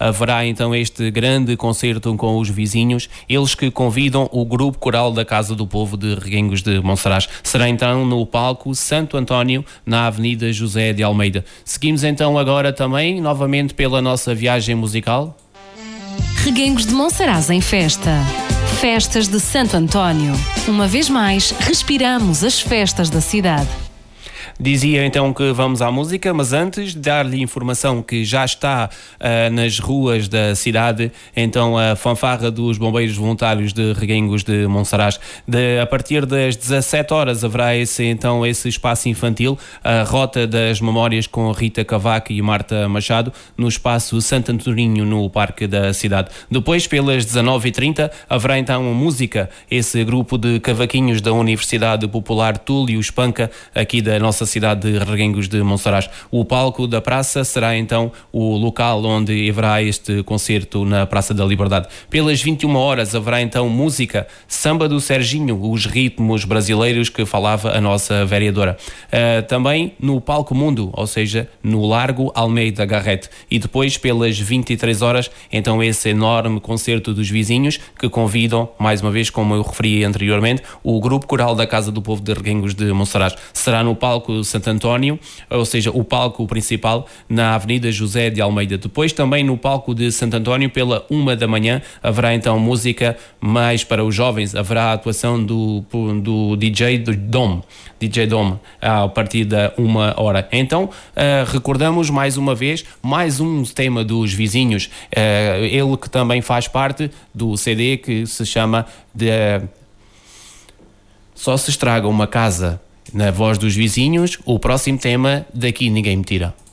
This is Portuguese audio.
haverá então este grande concerto com os vizinhos, eles que convidam o Grupo Coral da Casa do Povo de Reguengos de Monsaraz. Será então no palco Santo António, na Avenida José de Almeida. Seguimos então agora também, novamente pela nossa viagem musical. Reguengos de Monsaraz em festa. Festas de Santo António. Uma vez mais, respiramos as festas da cidade. Dizia então que vamos à música, mas antes de dar-lhe informação que já está nas ruas da cidade, então a fanfarra dos Bombeiros Voluntários de Reguengos de Monsaraz. A partir das 17 horas haverá esse espaço infantil, a Rota das Memórias com Rita Cavaco e Marta Machado, no espaço Santo Antoninho, no Parque da Cidade. Depois, pelas 19h30, haverá então música, esse grupo de cavaquinhos da Universidade Popular Túlio Espanca, aqui da nossa cidade de Reguengos de Monsaraz. O palco da praça será então o local onde haverá este concerto na Praça da Liberdade. Pelas 21 horas haverá então música, samba do Serginho, os ritmos brasileiros que falava a nossa vereadora. Também no Palco Mundo, ou seja, no Largo Almeida Garrett. E depois, pelas 23 horas, então esse enorme concerto dos vizinhos que convidam, mais uma vez, como eu referi anteriormente, o Grupo Coral da Casa do Povo de Reguengos de Monsaraz. Será no Palco Santo António, ou seja, o palco principal na Avenida José de Almeida. Depois também no palco de Santo António, pela 1 da manhã, haverá então música mais para os jovens. Haverá a atuação do DJ Dom, a partir da 1h. Então, recordamos mais uma vez, mais um tema dos vizinhos, ele que também faz parte do CD que se chama Só se estraga uma casa. Na voz dos vizinhos, o próximo tema, Daqui Ninguém Me Tira.